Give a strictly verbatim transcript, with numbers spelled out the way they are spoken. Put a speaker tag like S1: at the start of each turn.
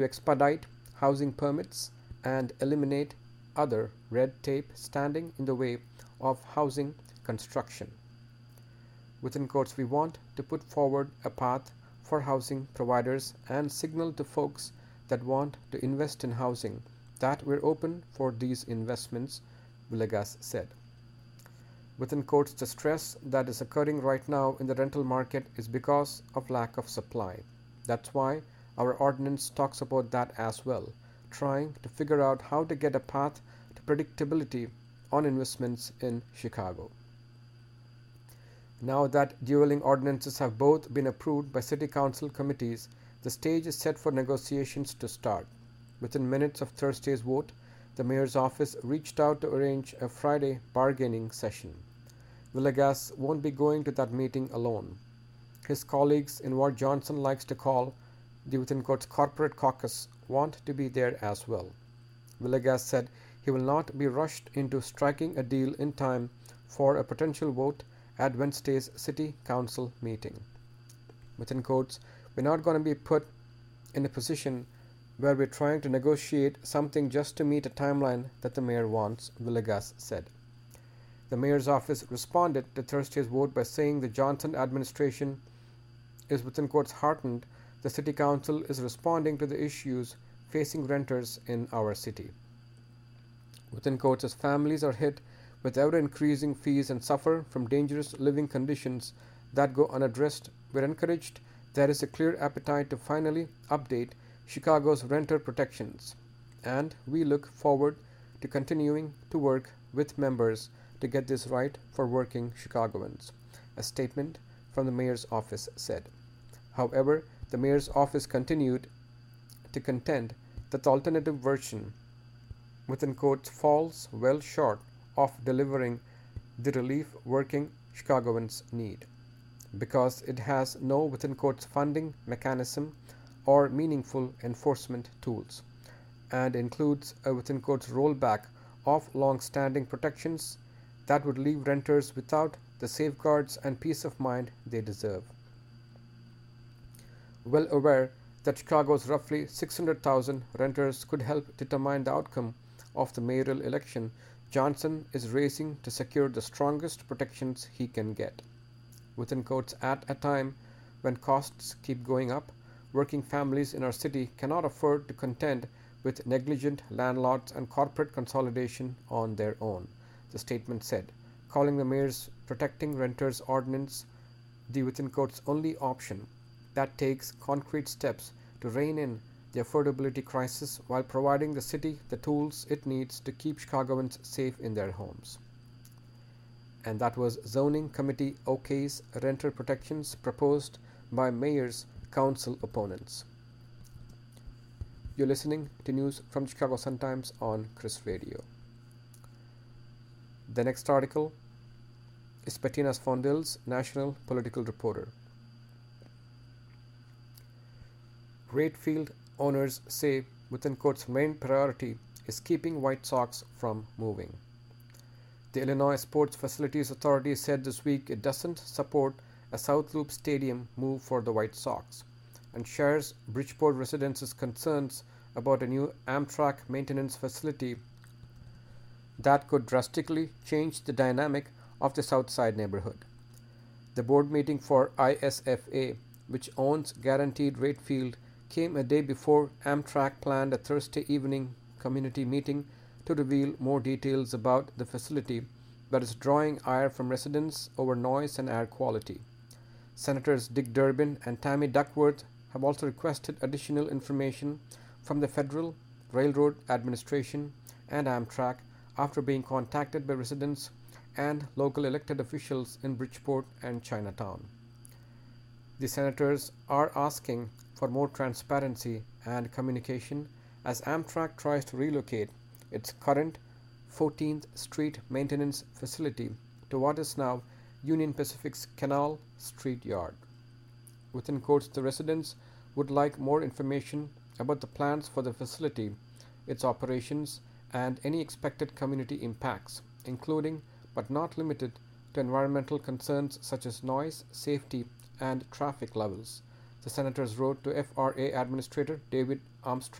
S1: to expedite housing permits and eliminate other red tape standing in the way of housing construction. Within quotes, we want to put forward a path for housing providers and signal to folks that want to invest in housing that we're open for these investments, Villegas said. Within quotes, the stress that is occurring right now in the rental market is because of lack of supply. That's why our ordinance talks about that as well, trying to figure out how to get a path to predictability on investments in Chicago. Now that dueling ordinances have both been approved by City Council committees, the stage is set for negotiations to start. Within minutes of Thursday's vote, the mayor's office reached out to arrange a Friday bargaining session. Villegas won't be going to that meeting alone. His colleagues in what Johnson likes to call the within quotes corporate caucus want to be there as well. Villegas said he will not be rushed into striking a deal in time for a potential vote at Wednesday's City Council meeting. Within quotes, we're not going to be put in a position where we're trying to negotiate something just to meet a timeline that the mayor wants, Villegas said. The mayor's office responded to Thursday's vote by saying the Johnson administration is within quotes heartened the City Council is responding to the issues facing renters in our city. Within quotes, as families are hit with ever-increasing fees and suffer from dangerous living conditions that go unaddressed, we're encouraged there is a clear appetite to finally update Chicago's renter protections, and we look forward to continuing to work with members to get this right for working Chicagoans, a statement from the mayor's office said. However, the mayor's office continued to contend that the alternative version, within quotes, falls well short of delivering the relief working Chicagoans need, because it has no within quotes funding mechanism or meaningful enforcement tools, and includes a within quotes rollback of long-standing protections that would leave renters without the safeguards and peace of mind they deserve. Well aware that Chicago's roughly six hundred thousand renters could help determine the outcome of the mayoral election, Johnson is racing to secure the strongest protections he can get. Within quotes, at a time when costs keep going up, working families in our city cannot afford to contend with negligent landlords and corporate consolidation on their own, the statement said, calling the mayor's protecting renters ordinance the within quotes only option that takes concrete steps to rein in the affordability crisis while providing the city the tools it needs to keep Chicagoans safe in their homes. And that was Zoning Committee OK's renter protections proposed by mayor's council opponents. You're listening to news from Chicago Sun-Times on Chris Radio. The next article is Bettina Sfondil's National Political Reporter. Rayfield owners say within quotes main priority is keeping White Sox from moving. The Illinois Sports Facilities Authority said this week it doesn't support a South Loop Stadium move for the White Sox and shares Bridgeport residents' concerns about a new Amtrak maintenance facility that could drastically change the dynamic of the South Side neighborhood. The board meeting for I S F A, which owns Guaranteed Rate Field, came a day before Amtrak planned a Thursday evening community meeting to reveal more details about the facility that is drawing ire from residents over noise and air quality. Senators Dick Durbin and Tammy Duckworth have also requested additional information from the Federal Railroad Administration and Amtrak after being contacted by residents and local elected officials in Bridgeport and Chinatown. The senators are asking for more transparency and communication as Amtrak tries to relocate its current fourteenth Street maintenance facility to what is now Union Pacific's Canal Street Yard. Within quotes, the residents would like more information about the plans for the facility, its operations, and any expected community impacts, including but not limited to environmental concerns such as noise, safety, and traffic levels. The senators wrote to F R A Administrator David Armstrong